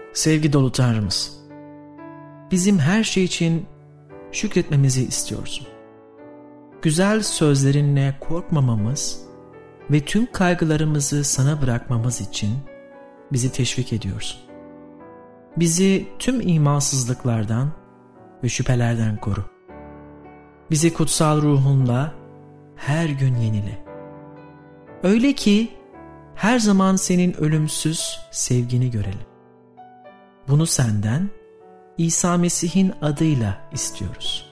Sevgi dolu Tanrımız, bizim her şey için şükretmemizi istiyorsun. Güzel sözlerinle korkmamamız ve tüm kaygılarımızı sana bırakmamız için bizi teşvik ediyorsun. Bizi tüm imansızlıklardan ve şüphelerden koru. Bizi kutsal ruhunla her gün yenile. Öyle ki her zaman senin ölümsüz sevgini görelim. Bunu senden İsa Mesih'in adıyla istiyoruz.